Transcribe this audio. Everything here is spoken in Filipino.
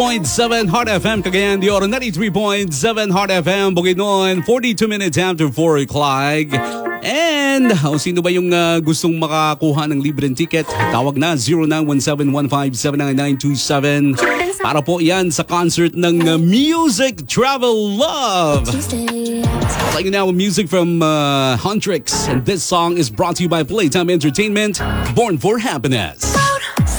7 Heart FM, Cagayan de Oro, 93.7 Heart FM, Bukidnon, 42 minutes after 4 o'clock. And sino ba yung gustong makakuha ng libreng ticket? Tawag na 0917-1579927 para po yan sa concert ng Music Travel Love. Playing now music from Huntrix, and this song is brought to you by Playtime Entertainment, Born for Happiness.